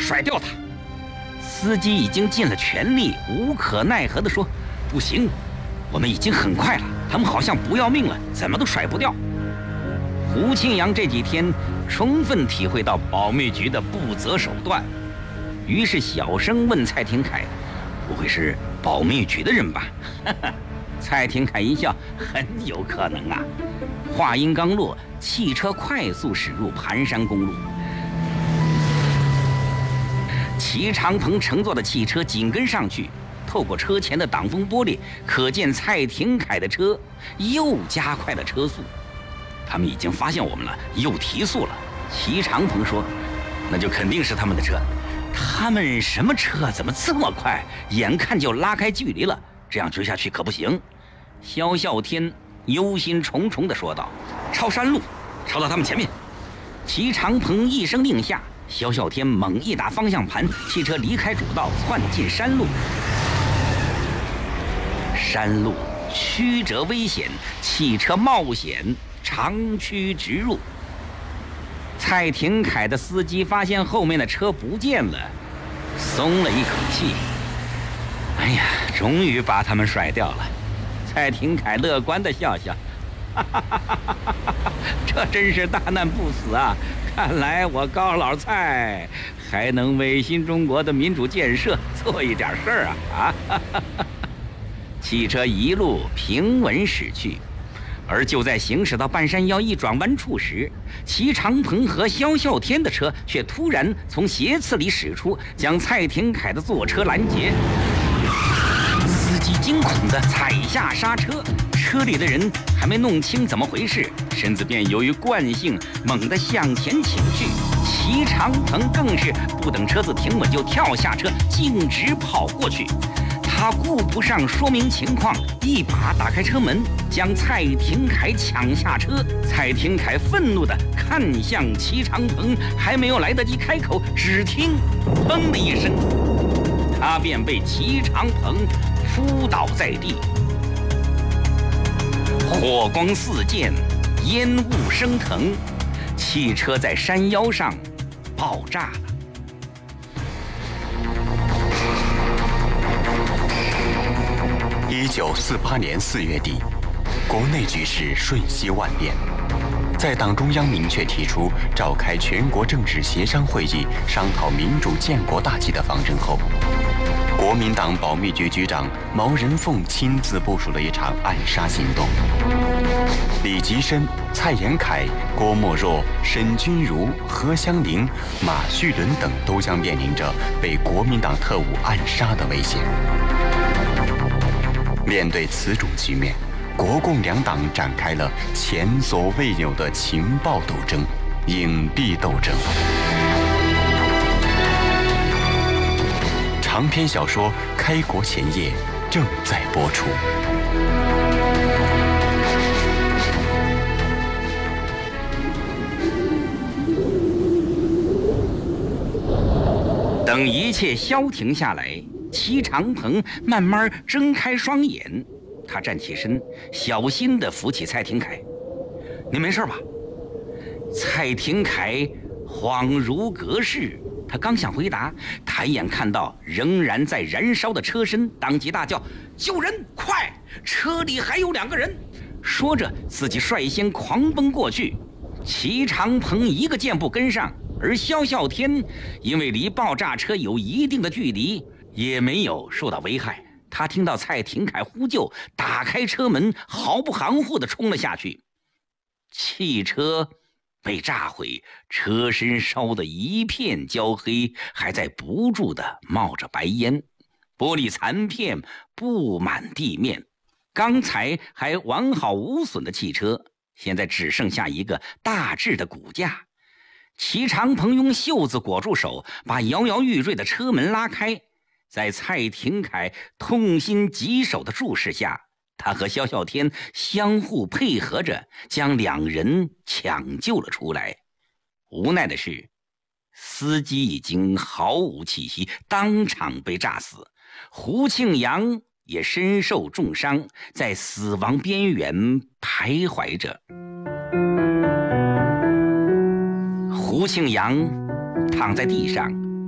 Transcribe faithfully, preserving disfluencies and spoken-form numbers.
甩掉他。司机已经尽了全力，无可奈何地说：“不行，我们已经很快了，他们好像不要命了，怎么都甩不掉。”胡庆阳这几天充分体会到保密局的不择手段，于是小声问蔡廷锴：“不会是保密局的人吧？”蔡廷锴一笑：“很有可能啊。”话音刚落，汽车快速驶入盘山公路。齐长鹏乘坐的汽车紧跟上去，透过车前的挡风玻璃，可见蔡廷锴的车又加快了车速。他们已经发现我们了，又提速了。齐长鹏说：“那就肯定是他们的车。他们什么车怎么这么快？眼看就拉开距离了，这样追下去可不行。”萧啸天忧心忡忡地说道：“抄山路，抄到他们前面。”齐长鹏一声令下，萧啸天猛一打方向盘，汽车离开主道，窜进山路。山路曲折危险，汽车冒险长驱直入。蔡廷锴的司机发现后面的车不见了，松了一口气。哎呀，终于把他们甩掉了。蔡廷锴乐观地笑笑，哈哈哈哈哈哈，这真是大难不死啊！看来我高老蔡还能为新中国的民主建设做一点事儿啊！啊！汽车一路平稳驶去，而就在行驶到半山腰一转弯处时，齐长鹏和萧啸天的车却突然从斜刺里驶出，将蔡廷锴的座车拦截。司机惊恐地踩下刹车，车里的人还没弄清怎么回事，身子便由于惯性猛地向前倾去。齐长鹏更是不等车子停稳就跳下车，径直跑过去。他顾不上说明情况，一把打开车门，将蔡廷锴抢下车。蔡廷锴愤怒地看向齐长鹏，还没有来得及开口，只听“砰”的一声，他便被齐长鹏扑倒在地。火光四溅，烟雾升腾，汽车在山腰上爆炸了。 一九四八年四月底，国内局势瞬息万变。在党中央明确提出召开全国政治协商会议，商讨民主建国大计的方针后，国民党保密局局长毛人凤亲自部署了一场暗杀行动。李吉深、蔡延闿、郭沫若、沈钧儒、何香凝、马叙伦等都将面临着被国民党特务暗杀的危险。面对此种局面，国共两党展开了前所未有的情报斗争、影蔽斗争。长篇小说《开国前夜》正在播出。 等一切消停下来，齐长鹏慢慢睁开双眼，他站起身，小心地扶起蔡廷锴：“你没事吧？”蔡廷锴恍如隔世，他刚想回答，抬眼看到仍然在燃烧的车身，当即大叫：“救人！快！车里还有两个人！”说着，自己率先狂奔过去。齐长鹏一个箭步跟上，而萧啸天因为离爆炸车有一定的距离，也没有受到危害。他听到蔡廷锴呼救，打开车门，毫不含糊地冲了下去。汽车被炸毁，车身烧得一片焦黑，还在不住地冒着白烟，玻璃残片布满地面。刚才还完好无损的汽车，现在只剩下一个大致的骨架。齐长鹏用袖子裹住手，把摇摇欲坠的车门拉开。在蔡廷锴痛心疾首的注视下，他和萧啸天相互配合着，将两人抢救了出来。无奈的是，司机已经毫无气息，当场被炸死。胡庆阳也身受重伤，在死亡边缘徘徊着。胡庆阳躺在地上，